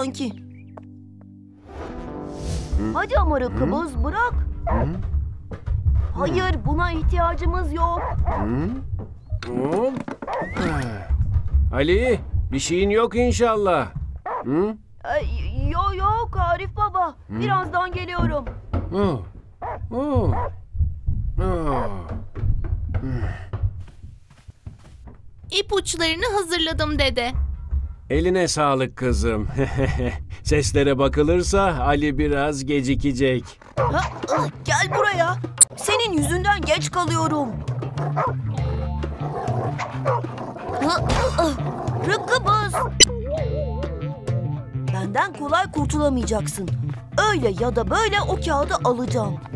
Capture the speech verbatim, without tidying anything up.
sanki. Hadi ama Rıkkıbız, bırak. Hayır, buna ihtiyacımız yok. Ali, bir şeyin yok inşallah. Hı? Ee, Yok yok Arif Baba. Birazdan geliyorum. Oh. Oh. Oh. İpuçlarını hazırladım dede. Eline sağlık kızım. Seslere bakılırsa Ali biraz gecikecek. Ha, ıh, gel buraya. Senin yüzünden geç kalıyorum. Hı, ıh, Rıkkıbız. Benden kolay kurtulamayacaksın. Öyle ya da böyle o kağıdı alacağım.